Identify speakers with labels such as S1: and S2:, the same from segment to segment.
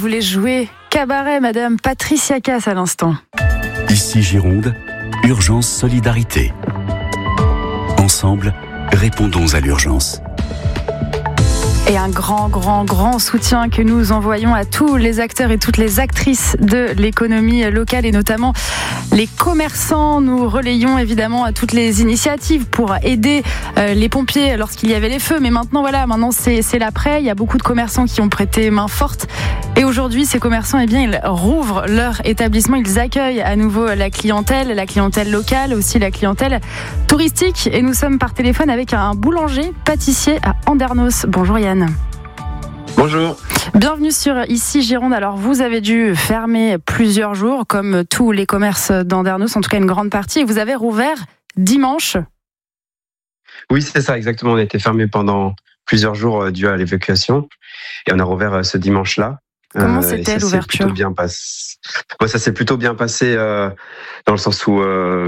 S1: Vous voulez jouer cabaret, Madame Patricia Cass à l'instant.
S2: Ici Gironde, urgence solidarité. Ensemble, répondons à l'urgence.
S1: Et un grand soutien que nous envoyons à tous les acteurs et toutes les actrices de l'économie locale et notamment les commerçants. Nous relayons évidemment à toutes les initiatives pour aider les pompiers lorsqu'il y avait les feux. Mais maintenant c'est l'après. Il y a beaucoup de commerçants qui ont prêté main forte. Et aujourd'hui, ces commerçants, ils rouvrent leur établissement. Ils accueillent à nouveau la clientèle locale, aussi la clientèle touristique. Et nous sommes par téléphone avec un boulanger pâtissier à Andernos. Bonjour Yann.
S3: Bonjour.
S1: Bienvenue sur Ici Gironde. Alors vous avez dû fermer plusieurs jours comme tous les commerces d'Andernos, en tout cas une grande partie, et vous avez rouvert dimanche.
S3: Oui, c'est ça, exactement. On a été fermé pendant plusieurs jours dû à l'évacuation et on a rouvert ce dimanche-là.
S1: Comment c'était l'ouverture ?
S3: Ça s'est plutôt bien passé dans le sens où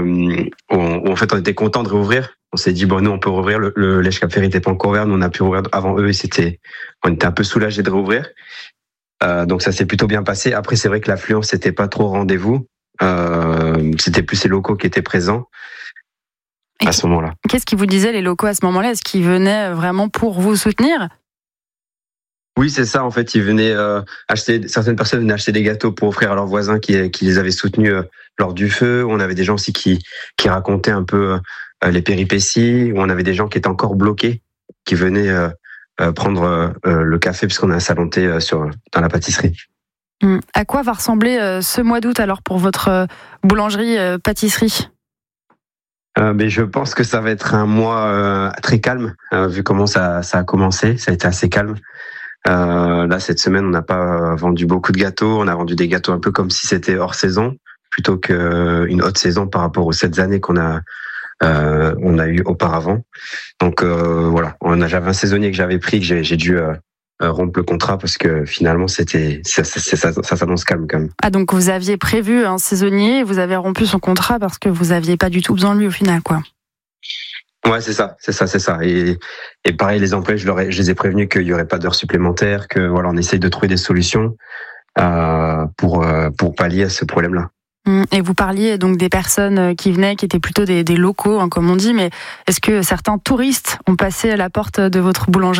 S3: en fait on était content de réouvrir. On s'est dit nous on peut rouvrir. Le Lèche Cap Ferry n'était pas encore ouvert, nous on a pu rouvrir avant eux et on était un peu soulagés de réouvrir. Donc ça s'est plutôt bien passé. Après c'est vrai que l'affluence n'était pas trop au rendez-vous. C'était plus les locaux qui étaient présents à ce moment-là.
S1: Qu'est-ce qu'ils vous disaient les locaux à ce moment-là ? Est-ce qu'ils venaient vraiment pour vous soutenir ?
S3: Oui, c'est ça. En fait, ils venaient certaines personnes venaient acheter des gâteaux pour offrir à leurs voisins qui les avaient soutenus lors du feu. On avait des gens aussi qui racontaient un peu les péripéties. On avait des gens qui étaient encore bloqués, qui venaient prendre le café puisqu'on a un salon de thé dans la pâtisserie.
S1: À quoi va ressembler ce mois d'août alors pour votre boulangerie-pâtisserie ?
S3: Mais je pense que ça va être un mois très calme, vu comment ça a commencé. Ça a été assez calme. Là, cette semaine, on n'a pas vendu beaucoup de gâteaux. On a vendu des gâteaux un peu comme si c'était hors saison, plutôt qu'une haute saison par rapport aux 7 années qu'on a eu auparavant. Donc voilà, j'avais un saisonnier que j'avais pris, que j'ai dû rompre le contrat parce que finalement, ça s'annonce calme quand même. Ah,
S1: donc vous aviez prévu un saisonnier, vous avez rompu son contrat parce que vous aviez pas du tout besoin de lui au final, quoi.
S3: Ouais, c'est ça. Et pareil, les employés, je les ai prévenus qu'il y aurait pas d'heures supplémentaires, que voilà, on essaye de trouver des solutions pour pallier à ce problème-là.
S1: Et vous parliez donc des personnes qui venaient, qui étaient plutôt des locaux, comme on dit, mais est-ce que certains touristes ont passé à la porte de votre boulangerie ?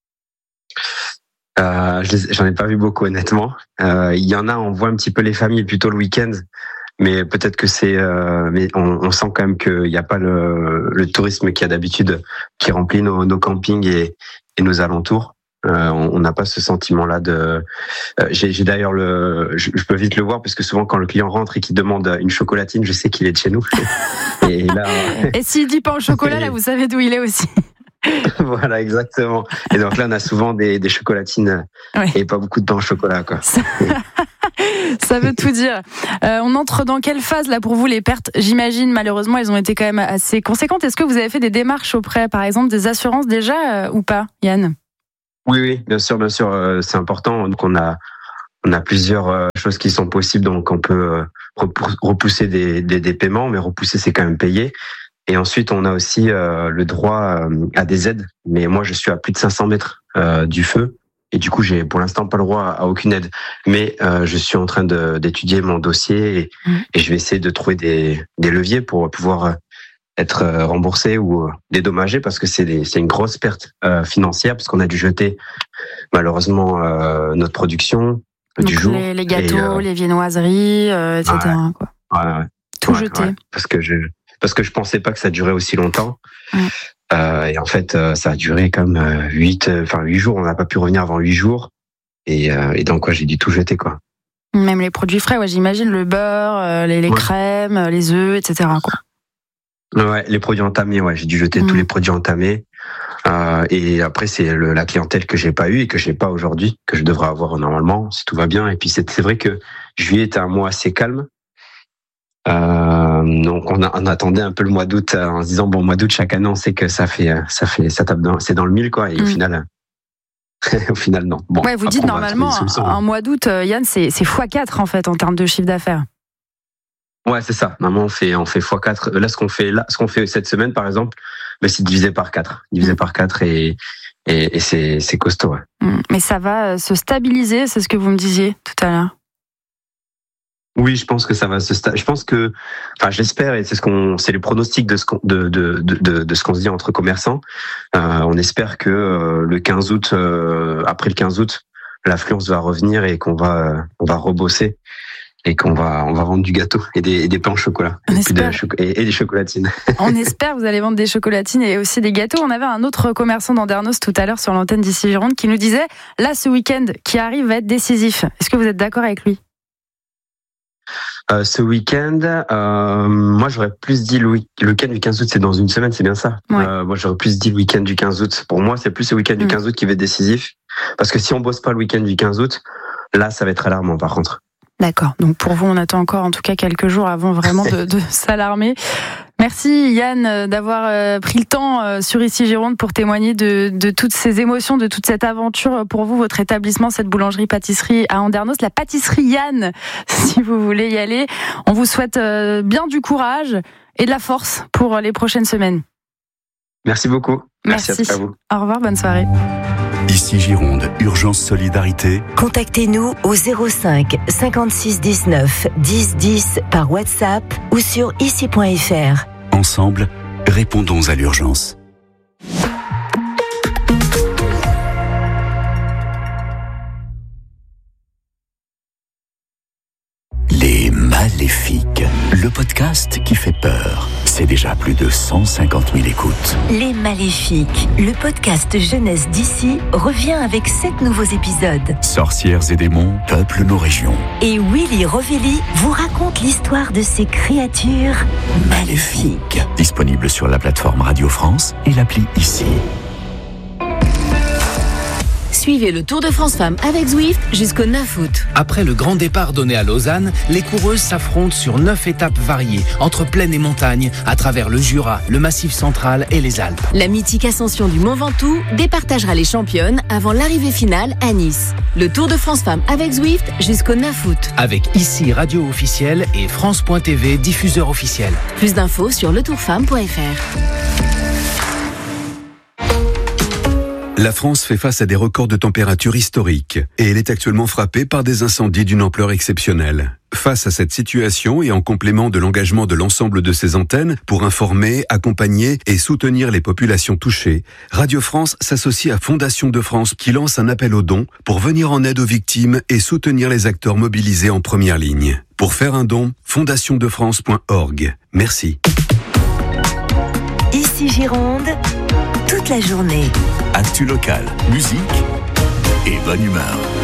S3: J'en ai pas vu beaucoup, honnêtement. Il y en a, on voit un petit peu les familles plutôt le week-end. Mais peut-être que mais on sent quand même qu'il n'y a pas le tourisme qu'il y a d'habitude, qui remplit nos campings et nos alentours. On n'a pas ce sentiment-là de. J'ai d'ailleurs je peux vite le voir parce que souvent quand le client rentre et qu'il demande une chocolatine, je sais qu'il est de chez nous. Et là.
S1: Et s'il dit pas au chocolat, là, vous savez d'où il est aussi.
S3: Voilà, exactement. Et donc là, on a souvent des chocolatines et pas beaucoup de pain au chocolat, quoi.
S1: Ça veut tout dire. On entre dans quelle phase là pour vous les pertes ? J'imagine malheureusement elles ont été quand même assez conséquentes. Est-ce que vous avez fait des démarches auprès par exemple des assurances déjà ou pas, Yann ?
S3: Oui, bien sûr, c'est important. Donc on a plusieurs choses qui sont possibles. Donc on peut repousser des paiements, mais repousser c'est quand même payer. Et ensuite on a aussi le droit à des aides. Mais moi je suis à plus de 500 mètres du feu. Et du coup, j'ai pour l'instant pas le droit à aucune aide. Mais je suis en train d'étudier mon dossier et je vais essayer de trouver des leviers pour pouvoir être remboursé ou dédommagé parce que c'est une grosse perte financière parce qu'on a dû jeter malheureusement notre production du jour. Les
S1: gâteaux, les viennoiseries, etc.
S3: Ouais.
S1: Tout jeté.
S3: Parce que je pensais pas que ça durait aussi longtemps. Et en fait, ça a duré comme 8 jours. On n'a pas pu revenir avant 8 jours. Et donc, j'ai dû tout jeter, quoi.
S1: Même les produits frais, j'imagine, le beurre, les crèmes, les œufs, etc., quoi.
S3: Ouais, les produits entamés, j'ai dû jeter tous les produits entamés. Et après, c'est la clientèle que j'ai pas eue et que j'ai pas aujourd'hui, que je devrais avoir normalement, si tout va bien. Et puis, c'est vrai que juillet était un mois assez calme. Donc on attendait un peu le mois d'août en se disant mois d'août chaque année on sait que ça tape c'est dans le mille quoi et au final non. Bon,
S1: vous dites normalement un mois d'août Yann c'est x4 en fait en termes de chiffre d'affaires.
S3: Ouais, c'est ça. Normalement on fait x4. Là ce qu'on fait cette semaine par exemple, mais c'est divisé par 4. Et c'est costaud. Ouais.
S1: Mais ça va se stabiliser, c'est ce que vous me disiez tout à l'heure.
S3: Oui, je pense que ça va je pense que, j'espère, et c'est les pronostics de ce qu'on se dit entre commerçants. On espère que le 15 août, après le 15 août, l'affluence va revenir et on va rebosser et qu'on va vendre du gâteau et des pains au chocolat et des chocolatines. On
S1: espère, vous allez vendre des chocolatines et aussi des gâteaux. On avait un autre commerçant d'Andernos tout à l'heure sur l'antenne d'ici Gironde qui nous disait, là, ce week-end qui arrive va être décisif. Est-ce que vous êtes d'accord avec lui?
S3: Ce week-end, moi j'aurais plus dit le week-end du 15 août, c'est dans une semaine, c'est bien ça.
S1: Ouais.
S3: Moi j'aurais plus dit le week-end du 15 août. Pour moi, c'est plus le week-end du 15 août qui va être décisif. Parce que si on bosse pas le week-end du 15 août, là ça va être alarmant par contre.
S1: D'accord. Donc pour vous, on attend encore en tout cas quelques jours avant vraiment de s'alarmer. Merci Yann d'avoir pris le temps sur Ici Gironde pour témoigner de toutes ces émotions, de toute cette aventure pour vous, votre établissement, cette boulangerie-pâtisserie à Andernos, la pâtisserie Yann, si vous voulez y aller. On vous souhaite bien du courage et de la force pour les prochaines semaines.
S3: Merci beaucoup. Merci à vous.
S1: Au revoir, bonne soirée.
S2: Ici Gironde, Urgence Solidarité.
S4: Contactez-nous au 05 56 19 10 10 par WhatsApp ou sur ici.fr.
S2: Ensemble, répondons à l'urgence. Les Maléfiques, le podcast qui fait peur. C'est déjà plus de 150 000 écoutes.
S4: Les Maléfiques, le podcast jeunesse d'ici, revient avec 7 nouveaux épisodes.
S2: Sorcières et démons peuplent nos régions.
S4: Et Willy Rovelli vous raconte l'histoire de ces créatures maléfiques.
S2: Disponible sur la plateforme Radio France et l'appli Ici.
S5: Suivez le Tour de France Femmes avec Zwift jusqu'au 9 août.
S6: Après le grand départ donné à Lausanne, les coureuses s'affrontent sur 9 étapes variées, entre plaine et montagne, à travers le Jura, le Massif central et les Alpes.
S5: La mythique ascension du Mont Ventoux départagera les championnes avant l'arrivée finale à Nice. Le Tour de France Femmes avec Zwift jusqu'au 9 août.
S6: Avec Ici Radio officielle et France.tv diffuseur officiel.
S5: Plus d'infos sur letourfemme.fr.
S7: La France fait face à des records de température historiques et elle est actuellement frappée par des incendies d'une ampleur exceptionnelle. Face à cette situation et en complément de l'engagement de l'ensemble de ses antennes pour informer, accompagner et soutenir les populations touchées, Radio France s'associe à Fondation de France qui lance un appel aux dons pour venir en aide aux victimes et soutenir les acteurs mobilisés en première ligne. Pour faire un don, fondationdefrance.org. Merci.
S4: Ici Gironde, toute la journée.
S2: Actu local, musique et bonne humeur.